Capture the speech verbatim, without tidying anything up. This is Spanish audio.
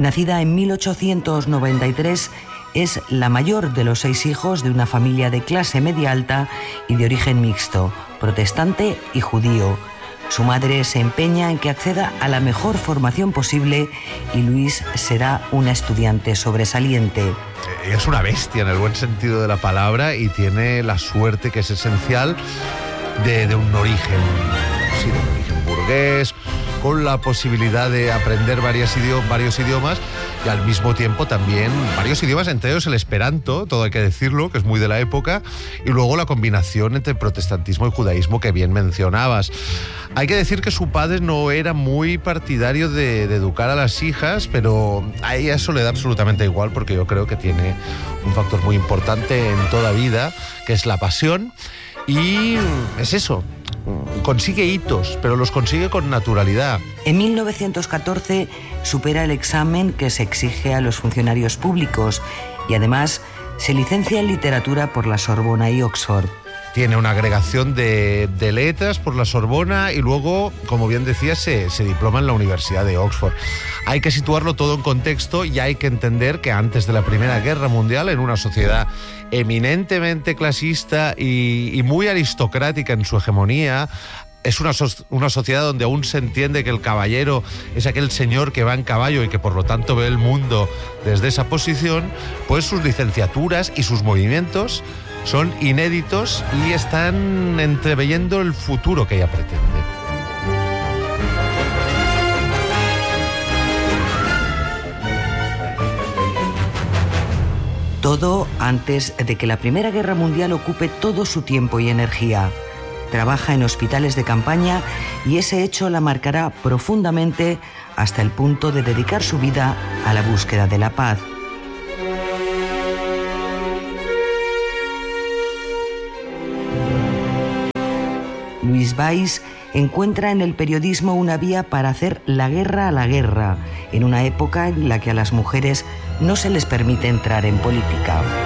Nacida en mil ochocientos noventa y tres, es la mayor de los seis hijos de una familia de clase media alta y de origen mixto, protestante y judío. Su madre se empeña en que acceda a la mejor formación posible y Louise será una estudiante sobresaliente. Ella es una bestia en el buen sentido de la palabra y tiene la suerte, que es esencial, de, de un origen, sí, de un origen burgués, con la posibilidad de aprender varios idiomas, varios idiomas y al mismo tiempo también varios idiomas, entre ellos el esperanto, todo hay que decirlo, que es muy de la época, y luego la combinación entre protestantismo y judaísmo que bien mencionabas. Hay que decir que su padre no era muy partidario de, de educar a las hijas, pero a ella eso le da absolutamente igual, porque yo creo que tiene un factor muy importante en toda vida, que es la pasión, y es eso. Consigue hitos, pero los consigue con naturalidad. En mil novecientos catorce supera el examen que se exige a los funcionarios públicos y además se licencia en literatura por la Sorbona y Oxford. Tiene una agregación de, de letras por la Sorbona y luego, como bien decía, se, se diploma en la Universidad de Oxford. Hay que situarlo todo en contexto y hay que entender que antes de la Primera Guerra Mundial, en una sociedad eminentemente clasista y, y muy aristocrática en su hegemonía, es una, so una sociedad donde aún se entiende que el caballero es aquel señor que va en caballo y que por lo tanto ve el mundo desde esa posición, pues sus licenciaturas y sus movimientos son inéditos y están entreveyendo el futuro que ella pretende. Todo antes de que la Primera Guerra Mundial ocupe todo su tiempo y energía. Trabaja en hospitales de campaña y ese hecho la marcará profundamente hasta el punto de dedicar su vida a la búsqueda de la paz. Louise Weiss encuentra en el periodismo una vía para hacer la guerra a la guerra, en una época en la que a las mujeres no se les permite entrar en política.